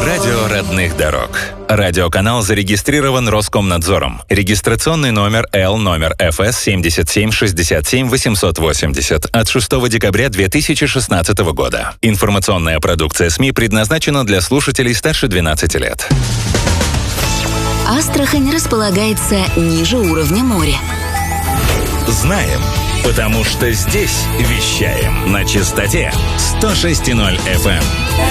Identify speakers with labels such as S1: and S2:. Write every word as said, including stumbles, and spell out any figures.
S1: Радио родных дорог. Радиоканал зарегистрирован Роскомнадзором. Регистрационный номер Л номер эф эс семь семь шесть семь восемь восемь ноль от шестого декабря две тысячи шестнадцатого года. Информационная продукция СМИ предназначена для слушателей старше двенадцати лет.
S2: Астрахань располагается ниже уровня моря.
S1: Знаем, потому что здесь вещаем на частоте сто шесть и ноль эф эм.